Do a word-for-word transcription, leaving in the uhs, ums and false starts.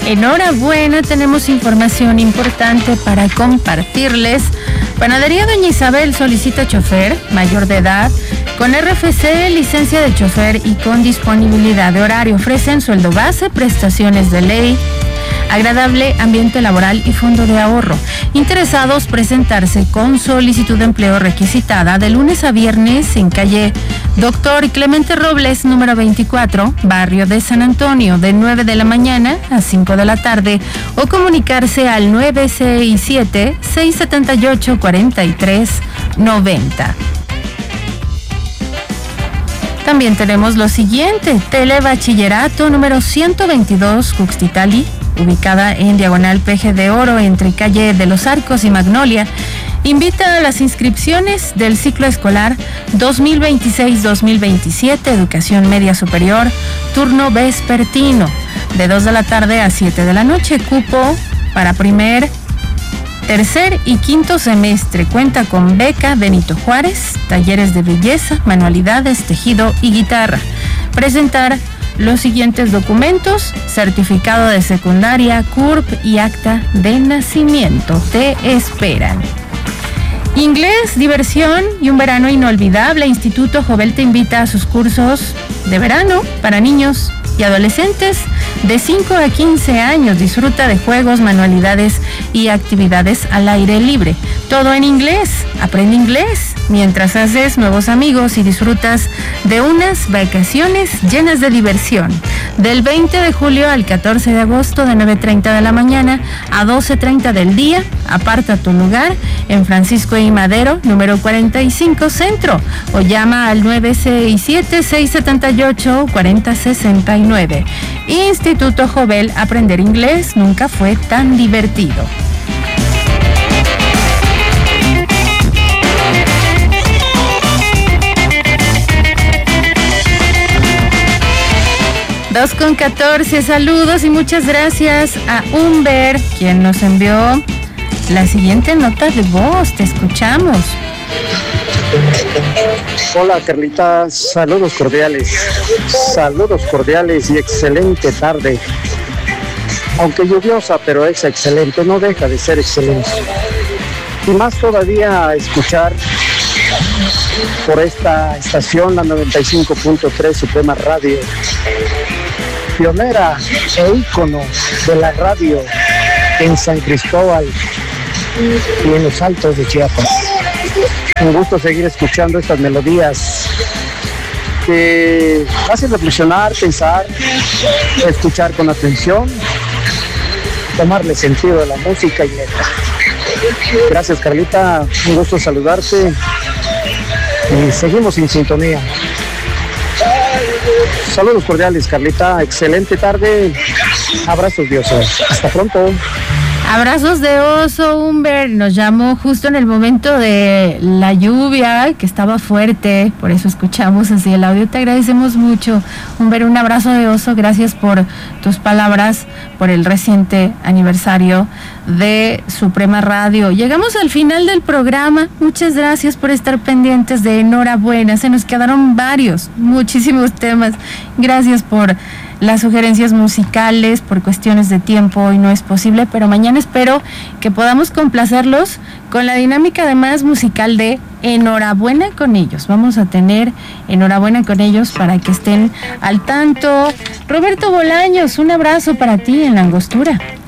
Enhorabuena, tenemos información importante para compartirles. Panadería Doña Isabel solicita chofer mayor de edad con R F C, licencia de chofer y con disponibilidad de horario. Ofrecen sueldo base, prestaciones de ley, agradable ambiente laboral y fondo de ahorro. Interesados, presentarse con solicitud de empleo requisitada de lunes a viernes en calle Doctor Clemente Robles, número veinticuatro, barrio de San Antonio, de nueve de la mañana a cinco de la tarde, o comunicarse al nueve seis siete, seis siete ocho, cuatro tres nueve cero. También tenemos lo siguiente: Telebachillerato número ciento veintidós, Cuxtitali, ubicada en diagonal Peje de Oro entre calle de los Arcos y Magnolia, invita a las inscripciones del ciclo escolar dos mil veintiséis dos mil veintisiete, educación media superior, turno vespertino, de dos de la tarde a siete de la noche. Cupo para primer, tercer y quinto semestre. Cuenta con beca Benito Juárez, talleres de belleza, manualidades, tejido y guitarra. Presentar los siguientes documentos: certificado de secundaria, C U R P y acta de nacimiento. Te esperan. Inglés, diversión y un verano inolvidable. Instituto Jovel te invita a sus cursos de verano para niños y adolescentes de cinco a quince años. Disfruta de juegos, manualidades y actividades al aire libre. Todo en inglés. Aprende inglés mientras haces nuevos amigos y disfrutas de unas vacaciones llenas de diversión. Del veinte de julio al catorce de agosto, de nueve treinta de la mañana a doce treinta del día. Aparta tu lugar en Francisco I. Madero, número cuarenta y cinco, Centro, o llama al nueve seis siete, seis siete ocho, cuatro cero seis nueve. Instituto Jovel, aprender inglés nunca fue tan divertido. dos con catorce, saludos y muchas gracias a Humber, quien nos envió la siguiente nota de voz. Te escuchamos. Hola Carlita, saludos cordiales, saludos cordiales y excelente tarde. Aunque lluviosa, pero es excelente, no deja de ser excelente. Y más todavía escuchar por esta estación, la noventa y cinco punto tres Suprema Radio, pionera e ícono de la radio en San Cristóbal y en los Altos de Chiapas. Un gusto seguir escuchando estas melodías que hacen reflexionar, pensar, escuchar con atención, tomarle sentido a la música y letra. Gracias Carlita, un gusto saludarte y seguimos en sintonía. Saludos cordiales Carlita, excelente tarde, abrazos de oso, hasta pronto. Abrazos de oso, Humber. Nos llamó justo en el momento de la lluvia, que estaba fuerte, por eso escuchamos así el audio. Te agradecemos mucho, Humber. Un abrazo de oso, gracias por tus palabras, por el reciente aniversario de Suprema Radio. Llegamos al final del programa. Muchas gracias por estar pendientes de Enhorabuena. Se nos quedaron varios, muchísimos temas. Gracias por las sugerencias musicales. Por cuestiones de tiempo hoy no es posible, pero mañana espero que podamos complacerlos con la dinámica además musical de Enhorabuena con ellos. Vamos a tener Enhorabuena con ellos para que estén al tanto. Roberto Bolaños, un abrazo para ti en la Angostura.